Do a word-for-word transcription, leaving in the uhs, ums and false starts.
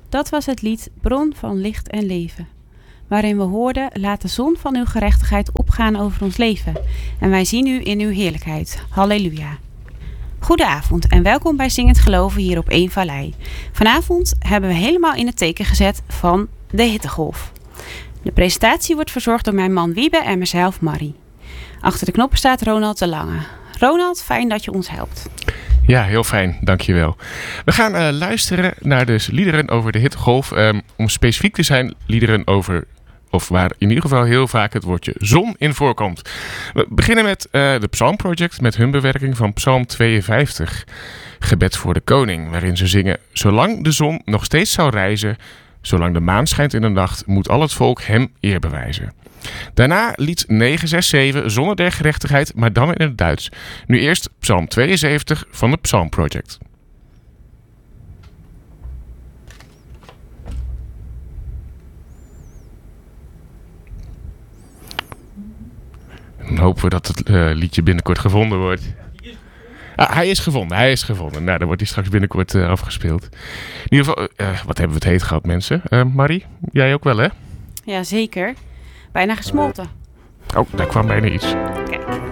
Dat was het lied Bron van Licht en Leven, waarin we hoorden: laat de zon van uw gerechtigheid opgaan over ons leven. En wij zien u in uw heerlijkheid. Halleluja. Goedenavond en welkom bij Zingend Geloven hier op één Vallei. Vanavond hebben we helemaal in het teken gezet van de hittegolf. De presentatie wordt verzorgd door mijn man Wiebe en mezelf Marie. Achter de knoppen staat Ronald de Lange. Ronald, fijn dat je ons helpt. Ja, heel fijn, dankjewel. We gaan uh, luisteren naar dus liederen over de hittegolf. Um, om specifiek te zijn, liederen over, of waar in ieder geval heel vaak het woordje zon in voorkomt. We beginnen met uh, de Psalm Project met hun bewerking van Psalm tweeënvijftig. Gebed voor de koning, waarin ze zingen: zolang de zon nog steeds zou rijzen, zolang de maan schijnt in de nacht, moet al het volk hem eer bewijzen. Daarna lied negen zes zeven, Zonne der Gerechtigheid, maar dan in het Duits. Nu eerst Psalm tweeënzeventig van de Psalm Project. Dan hopen we dat het uh, liedje binnenkort gevonden wordt. Ah, hij is gevonden, hij is gevonden. Nou, dan wordt hij straks binnenkort uh, afgespeeld. In ieder geval, uh, wat hebben we het heet gehad, mensen? Uh, Marie, jij ook wel, hè? Ja, zeker. Bijna gesmolten. Oh, daar kwam bijna iets.